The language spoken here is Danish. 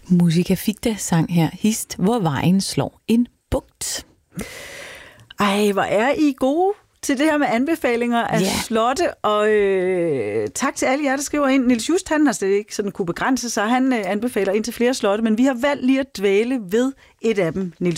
Musica Ficta sang her Hist, hvor vejen slår en bugt. Ej, hvor er I gode til det her med anbefalinger af slotte, og tak til alle jer, der skriver ind. Niels Just, han har slet ikke sådan kunne begrænse sig. Han anbefaler ind til flere slotte, men vi har valgt lige at dvæle ved et af dem, Niels